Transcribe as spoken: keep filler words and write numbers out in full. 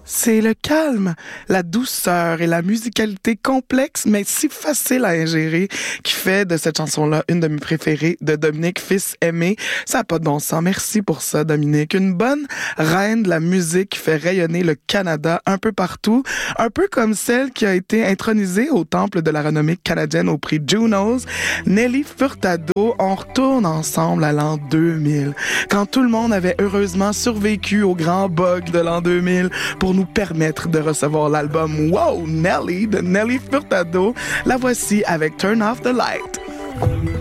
C'est le calme, la douceur et la musicalité complexe mais si facile à ingérer qui fait de cette chanson-là une de mes préférées de Dominique Fils-Aimé. Ça n'a pas de bon sens. Merci pour ça, Dominique. Une bonne reine de la musique qui fait rayonner le Canada un peu partout. Un peu comme celle qui a été intronisée au temple de la renommée canadienne au prix Junos. Nelly Furtado, on retourne ensemble à l'an deux mille. Quand tout le monde avait heureusement survécu au grand bug de l'an deux mille pour nous permettre de recevoir l'album Wow Nelly de Nelly Furtado. La voici avec Turn Off the Light.